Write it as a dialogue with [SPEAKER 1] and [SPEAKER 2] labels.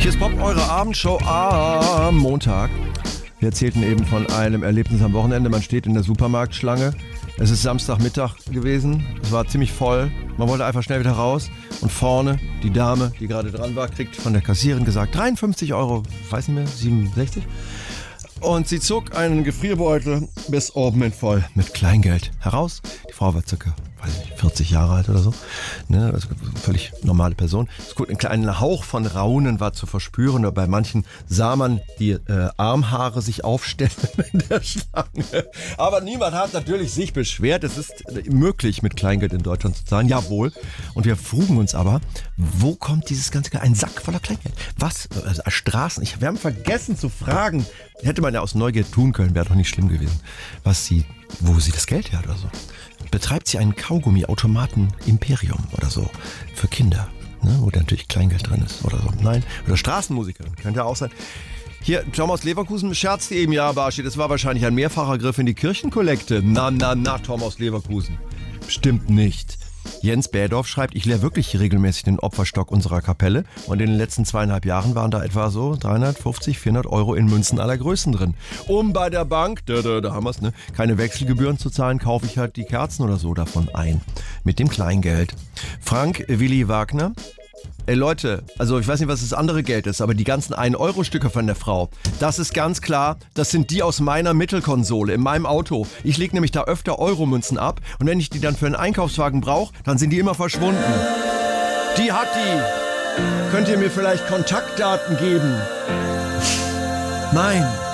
[SPEAKER 1] Hier ist Pop, eure Abendshow am Montag. Wir erzählten eben von einem Erlebnis am Wochenende. Man steht in der Supermarktschlange. Es ist Samstagmittag gewesen. Es war ziemlich voll. Man wollte einfach schnell wieder raus. Und vorne die Dame, die gerade dran war, kriegt von der Kassiererin gesagt, 53 Euro, weiß nicht mehr, 67. Und sie zog einen Gefrierbeutel bis oben hin voll mit Kleingeld heraus. Die Frau war circa, weiß ich nicht, 40 Jahre alt oder so. Ne, also völlig normale Person. Ein kleiner Hauch von Raunen war zu verspüren. Und bei manchen sah man die Armhaare sich aufstellen in der Schlange. Aber niemand hat natürlich sich beschwert. Es ist möglich, mit Kleingeld in Deutschland zu zahlen. Jawohl. Und wir frugen uns aber, wo kommt dieses ganze Geld? Ein Sack voller Kleingeld. Was? Also Straßen. Wir haben vergessen zu fragen. Hätte man ja aus Neugier tun können, wäre doch nicht schlimm gewesen. Wo sie das Geld her hat oder so. Betreibt sie einen Kaugummi-Automaten Imperium oder so für Kinder, ne, wo da natürlich Kleingeld drin ist oder so. Nein, oder Straßenmusikerin, könnte ja auch sein. Hier, Tom aus Leverkusen scherzte eben, ja, Barschi, das war wahrscheinlich ein mehrfacher Griff in die Kirchenkollekte. Na, Tom aus Leverkusen. Bestimmt nicht. Jens Bädorf schreibt, ich leere wirklich regelmäßig den Opferstock unserer Kapelle und in den letzten 2,5 Jahren waren da etwa so 350, 400 Euro in Münzen aller Größen drin. Um bei der Bank, da haben wir's, ne, keine Wechselgebühren zu zahlen, kaufe ich halt die Kerzen oder so davon ein. Mit dem Kleingeld. Frank Willi Wagner. Ey Leute, also ich weiß nicht, was das andere Geld ist, aber die ganzen 1-Euro-Stücke von der Frau, das ist ganz klar, das sind die aus meiner Mittelkonsole, in meinem Auto. Ich lege nämlich da öfter Euromünzen ab und wenn ich die dann für einen Einkaufswagen brauche, dann sind die immer verschwunden. Die hat die. Könnt ihr mir vielleicht Kontaktdaten geben? Nein.